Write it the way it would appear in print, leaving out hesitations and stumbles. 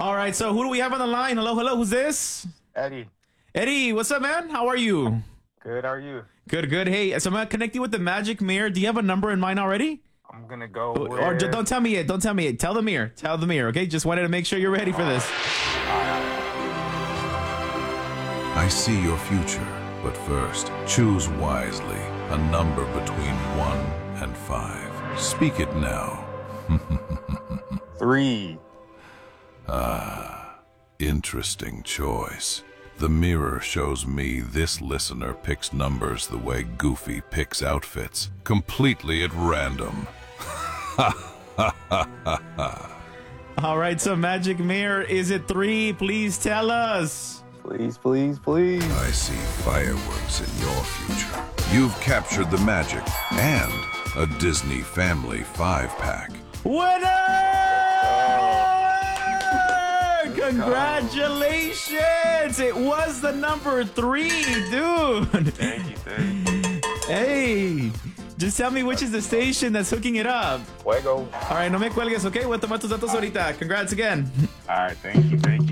All right, so who do we have on the line? Hello, hello, who's this? Eddie. Eddie, what's up, man? How are you? Good, how are you? Good, good. Hey, so I'm going to connect you with the magic mirror. Do you have a number in mind already? I'm gonna go Or don't tell me it. Don't tell me it. Tell the mirror. Tell the mirror, okay? Just wanted to make sure you're ready for this. I see your future, but first, choose wisely. A number between 1 and 5. Speak it now. 3. Interesting choice. The mirror shows me this listener picks numbers the way Goofy picks outfits, completely at random. All right, so magic mirror, is it 3? Please tell us. Please, please, please. I see fireworks in your future. You've captured the magic and a Disney Family 5-pack. Winner! Congratulations! It was the number 3, dude. Thank you. Hey, just tell me which is the station that's hooking it up. Fuego. All right, no me cuelgues, okay? Voy a tomar tus datos ahorita. Congrats again. All right, thank you.